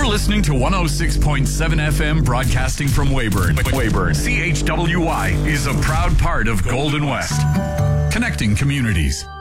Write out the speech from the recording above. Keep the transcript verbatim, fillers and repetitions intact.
listening to one oh six point seven F M broadcasting from Weyburn. Weyburn. C H W Y is a proud part of Golden West. Connecting communities.